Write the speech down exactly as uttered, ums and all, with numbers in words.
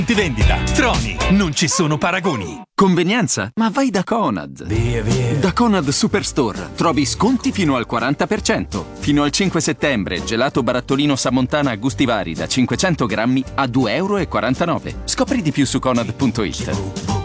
Di vendita. Troni, non ci sono paragoni. Convenienza? Ma vai da Conad. Via, via. Da Conad Superstore trovi sconti fino al quaranta per cento. Fino al cinque settembre, gelato barattolino Samontana a gusti vari da cinquecento grammi a due e quarantanove euro. Scopri di più su conad punto it.